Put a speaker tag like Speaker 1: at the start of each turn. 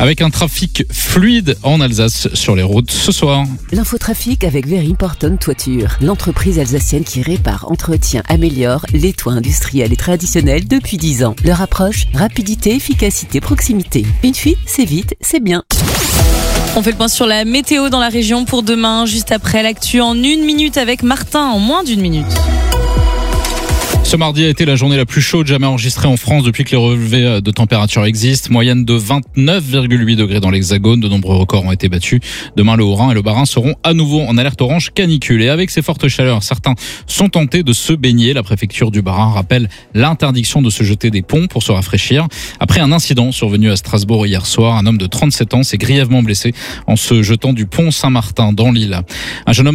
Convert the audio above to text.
Speaker 1: Avec un trafic fluide en Alsace sur les routes ce soir.
Speaker 2: L'infotrafic avec Very Important Toiture, l'entreprise alsacienne qui répare, entretient, améliore les toits industriels et traditionnels depuis 10 ans. Leur approche, rapidité, efficacité, proximité. Une fuite, c'est vite, c'est bien.
Speaker 3: On fait le point sur la météo dans la région pour demain, juste après l'actu en 1 minute avec Martin, en moins d'1 minute.
Speaker 1: Ce mardi a été la journée la plus chaude jamais enregistrée en France depuis que les relevés de température existent. Moyenne de 29,8 degrés dans l'Hexagone. De nombreux records ont été battus. Demain, le Haut-Rhin et le Bas-Rhin seront à nouveau en alerte orange canicule. Et avec ces fortes chaleurs, certains sont tentés de se baigner. La préfecture du Bas-Rhin rappelle l'interdiction de se jeter des ponts pour se rafraîchir. Après un incident survenu à Strasbourg hier soir, un homme de 37 ans s'est grièvement blessé en se jetant du pont Saint-Martin dans l'Isle. Un jeune homme